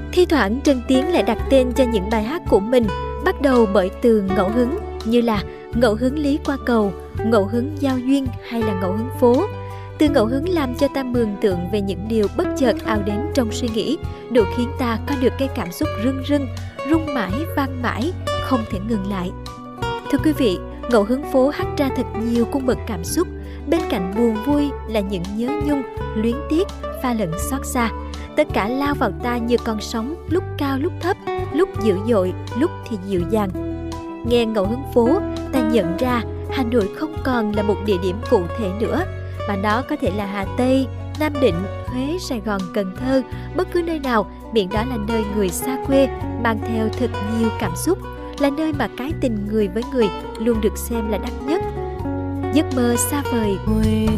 Thi thoảng Trân Tiến lại đặt tên cho những bài hát của mình, bắt đầu bởi từ ngẫu hứng, như là ngẫu hứng lý qua cầu, ngẫu hứng giao duyên hay là ngẫu hứng phố. Từ ngẫu hứng làm cho ta mường tượng về những điều bất chợt ào đến trong suy nghĩ, đủ khiến ta có được cái cảm xúc rưng rưng, rung mãi, vang mãi, không thể ngừng lại. Thưa quý vị, ngẫu hứng phố hắt ra thật nhiều cung bậc cảm xúc, bên cạnh buồn vui là những nhớ nhung, luyến tiếc, pha lẫn xót xa. Tất cả lao vào ta như con sóng, lúc cao lúc thấp, lúc dữ dội, lúc thì dịu dàng. Nghe ngẫu hứng phố, ta nhận ra Hà Nội không còn là một địa điểm cụ thể nữa, mà nó có thể là Hà Tây, Nam Định, Huế, Sài Gòn, Cần Thơ, bất cứ nơi nào, miễn đó là nơi người xa quê mang theo thật nhiều cảm xúc, là nơi mà cái tình người với người luôn được xem là đắt nhất. Giấc mơ xa vời. Hồi